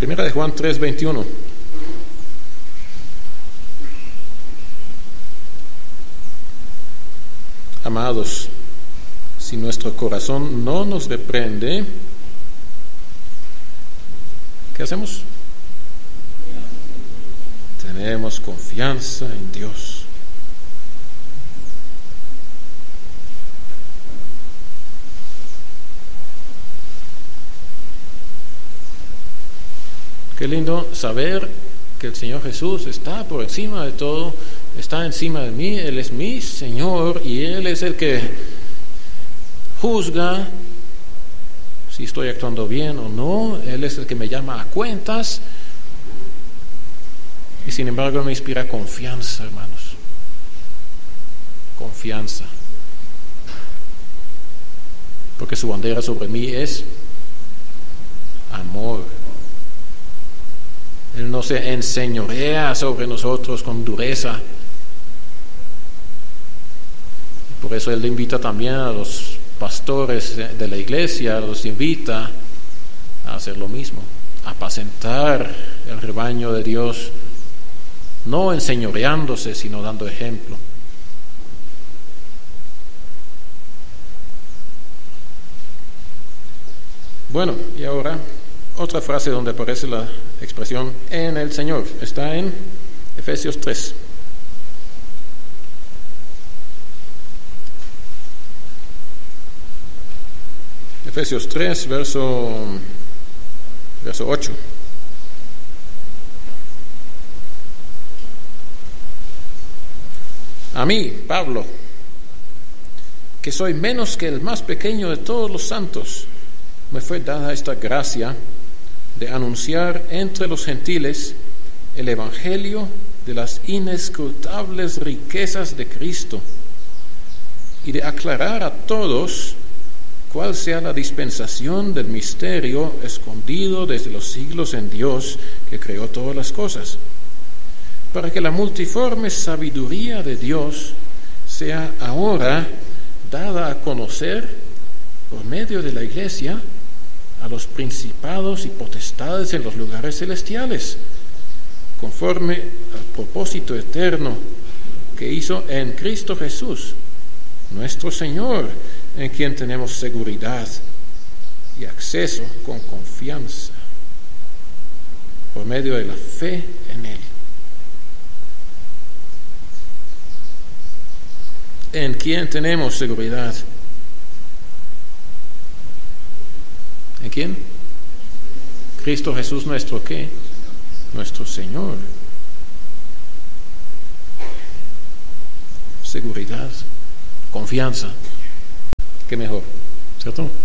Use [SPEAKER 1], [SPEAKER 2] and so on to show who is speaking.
[SPEAKER 1] Primera de Juan 3:21. Amados, si nuestro corazón no nos reprende, ¿qué hacemos? Tenemos confianza en Dios. Qué lindo saber que el Señor Jesús está por encima de todo, está encima de mí, Él es mi Señor y Él es el que juzga si estoy actuando bien o no, Él es el que me llama a cuentas y sin embargo me inspira confianza, hermanos, confianza, porque su bandera sobre mí es amor. Él no se enseñorea sobre nosotros con dureza. Por eso Él le invita también a los pastores de la iglesia, los invita a hacer lo mismo, a apacentar el rebaño de Dios, no enseñoreándose, sino dando ejemplo. Bueno, y ahora otra frase donde aparece la expresión en el Señor. Está en Efesios 3. Efesios 3, verso 8. A mí, Pablo, que soy menos que el más pequeño de todos los santos, me fue dada esta gracia de anunciar entre los gentiles el evangelio de las inescrutables riquezas de Cristo y de aclarar a todos cuál sea la dispensación del misterio escondido desde los siglos en Dios que creó todas las cosas, para que la multiforme sabiduría de Dios sea ahora dada a conocer por medio de la Iglesia a los principados y potestades en los lugares celestiales, conforme al propósito eterno que hizo en Cristo Jesús, nuestro Señor, en quien tenemos seguridad y acceso con confianza, por medio de la fe en Él. ¿En quién tenemos seguridad? ¿En quién? Cristo Jesús, nuestro ¿qué? Nuestro Señor. Seguridad, confianza. ¿Qué mejor? ¿Cierto?